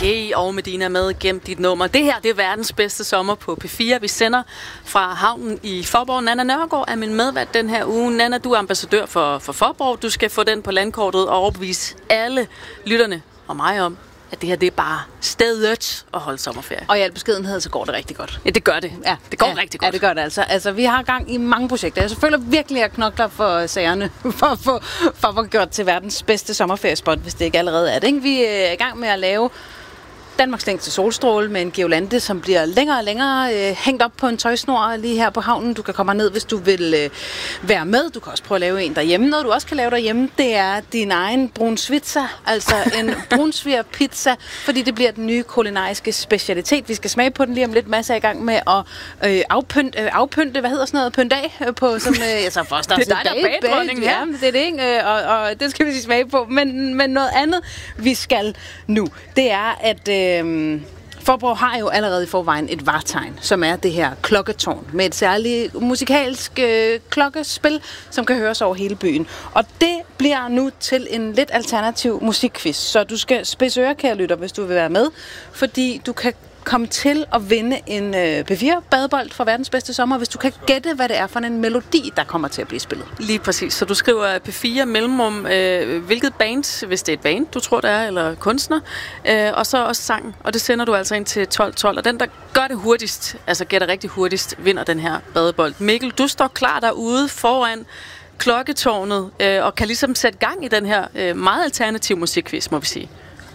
Hey, og Medina med Gem dit nummer. Det her, det er verdens bedste sommer på P4. Vi sender fra havnen i Faaborg. Nanna Nørgaard er min medvært den her uge. Nanna, du er ambassadør for Faaborg. Du skal få den på landkortet og overbevise alle lytterne og mig om, at det her, det er bare stedet at holde sommerferie. Og i al beskedenhed, så går det rigtig godt. Ja, det gør det. Ja, det går rigtig godt. Ja, det gør det altså. Altså, vi har gang i mange projekter. Jeg føler virkelig, at jeg knokler for sagerne, for at få gjort til verdens bedste sommerferiespot, hvis det ikke allerede er det. Ikke? Vi er i gang med at lave Danmarks længste solstråle med en girlande, som bliver længere og længere hængt op på en tøjsnor lige her på havnen. Du kan komme ned, hvis du vil være med. Du kan også prøve at lave en derhjemme. Noget, du også kan lave derhjemme, det er din egen brunsvitsa, altså en brunsvigerpizza, fordi det bliver den nye kulinariske specialitet. Vi skal smage på den lige om lidt. Masser af i gang med at afpynte, hvad hedder sådan noget, pynte af på sådan, så først det er dig, der er bagdronningen her. Ja, det er det, ikke? Og det skal vi sige smage på. Men noget andet, vi skal nu, det er, at Faaborg har jo allerede i forvejen et vartegn, som er det her klokketårn med et særligt musikalsk klokkespil, som kan høres over hele byen. Og det bliver nu til en lidt alternativ musikquiz, så du skal spidse ører, kære lytter, hvis du vil være med, fordi du kan komme til at vinde en P4-badebold fra verdens bedste sommer, hvis du kan gætte, hvad det er for en melodi, der kommer til at blive spillet. Lige præcis. Så du skriver P4 mellemrum, hvilket band, hvis det er et band, du tror det er, eller kunstner, og så også sang. Og det sender du altså ind til 12.12. Og den, der gør det hurtigst, altså gætter rigtig hurtigst, vinder den her badebold. Mikkel, du står klar derude foran klokketårnet, og kan ligesom sætte gang i den her meget alternativ musikquiz, må vi sige.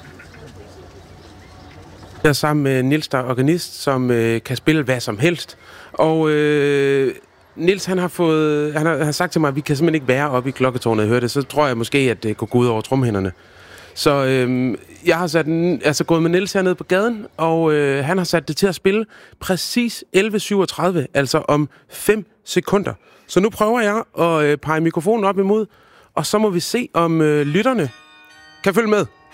Jeg er sammen med Niels, der er organist, som kan spille hvad som helst. Og Niels, han har sagt til mig, at vi kan simpelthen ikke være oppe i klokketårnet og høre det. Så tror jeg måske, at det går gå ud over tromhænderne. Så jeg har gået med Niels hernede på gaden, og han har sat det til at spille præcis 11.37, altså om 5 sekunder. Så nu prøver jeg at pege mikrofonen op imod, og så må vi se, om lytterne kan følge med.